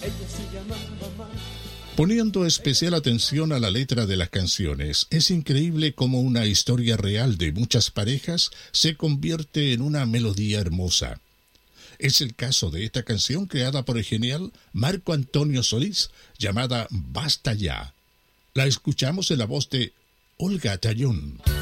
Poniendo especial atención a la letra de las canciones, es increíble cómo una historia real de muchas parejas se convierte en una melodía hermosa. Es el caso de esta canción creada por el genial Marco Antonio Solís, llamada Basta Ya. La escuchamos en la voz de Olga Tañón.